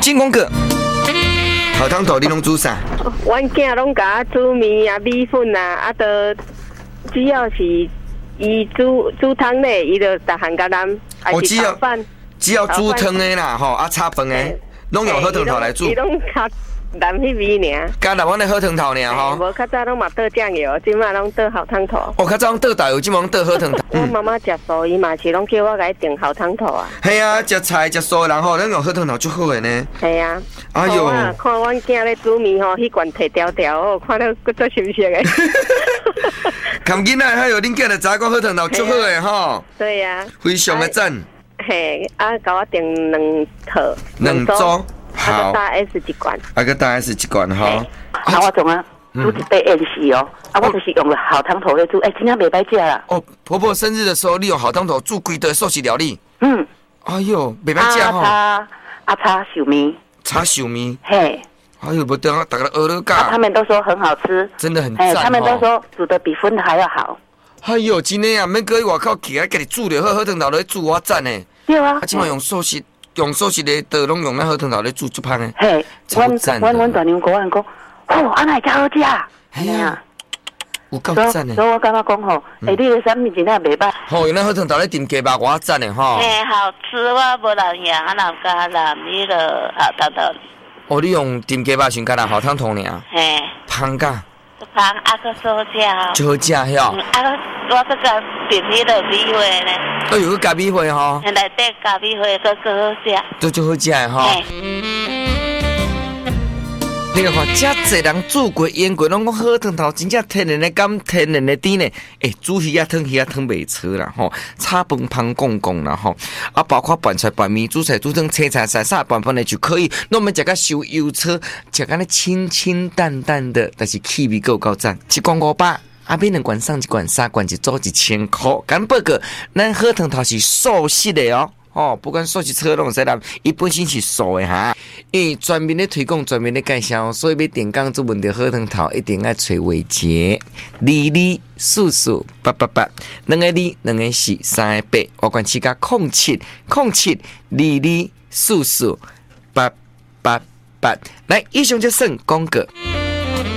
进广告。好汤头你拢煮啥？ 阮囝拢甲我煮面啊、米粉啊，只要是伊煮汤咧，伊就逐项甲咱。只要煮汤的啦，吼啊炒饭的，拢用好汤头来煮。伊拢较淡迄味尔。 加台湾的好汤头尔吼。 无较早拢嘛倒酱油，即马拢倒好汤头。 较早拢倒豆油，即马拢倒好汤头。 我妈妈食素，伊嘛是拢叫我甲伊订好汤头啊。 系啊，食菜食素的人吼，咱用好汤头足好的呢。 系啊。 哎呦！ 看阮囝咧煮面吼，迄罐摕条条哦，看到佫足熟悉的。 看囡仔，还有恁囝就知讲好汤头足好的吼。 对呀。 非常的赞。 嘿，甲我订2组。 好。 大 S 一罐。 个大 S 一罐哈。 我总啊，煮一杯宴席哦。我就是用了好汤头来煮，真正袂歹食啦。 哦，婆婆生日的时候，你用好汤头煮规道寿喜料理。哎呦，袂歹食吼。 炒寿面。 炒寿面。 嘿。 哎呦，不对啊，大家都了他们都说很好吃， 真的很赞。 他们都说煮的比荤的还要好。 哎呦，真的啊，免搁去外口起来家己煮着好汤头来煮，我赞呢。 对啊。 即马用寿司的都拢用咱好汤头来煮足香的。 嘿，阮大娘讲，哦，安尼才好食。 哎呀，有够赞的。 所以我感觉讲吼，你的产品真正袂歹。 好，用咱好汤头咧炖鸡肉，我赞的吼。 嘿，好吃，我无人样，我人加人迄个好汤头。 哦，你用炖鸡肉先加人好汤头尔。 嘿。 香噶。 香个好食哦。 就好食哟。 我这个炖迄个米花呢。 哎呦，加米花吼。 内底加米花，个好食。 都就好食的吼。你看，遮侪人煮过、腌过，拢讲好汤头，真正天然的甘、天然的甜呢。煮鱼啊汤袂错啦吼，炒饭香公公啦吼，啊，包括拌菜、拌面、煮菜、煮汤、切菜、啥拌饭的就可以。那我们食个烧油车，食个清清淡淡的，但是气味够赞。一罐500，啊，买2罐送1罐，3罐一组1000块。敢报告，咱好汤头是素食的哦。不管素食车拢使làm，伊本身是素的哈。专门咧推广，专门咧介绍，所以要点讲做问题好汤头，一定要找伟杰，224488，2个2，2个4，3个8，我管起加070722448888。来，以上就算广告。